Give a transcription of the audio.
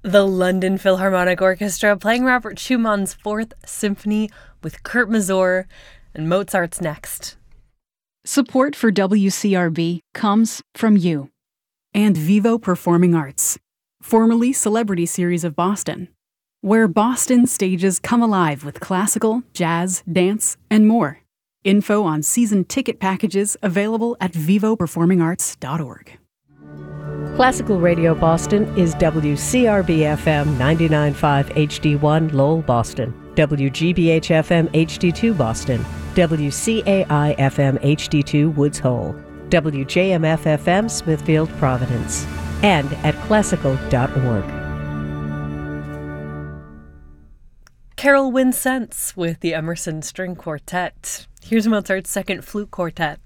The London Philharmonic Orchestra playing Robert Schumann's Fourth Symphony with Kurt Masur, and Mozart's next. Support for WCRB comes from you and Vivo Performing Arts, formerly Celebrity Series of Boston, where Boston stages come alive with classical, jazz, dance, and more. Info on season ticket packages available at vivoperformingarts.org. Classical Radio Boston is WCRB-FM 99.5 HD1 Lowell, Boston, WGBH-FM HD2 Boston, WCAI-FM HD2 Woods Hole, WJMF-FM Smithfield, Providence, and at classical.org. Carol Winsence with the Emerson String Quartet. Here's Mozart's Second Flute Quartet.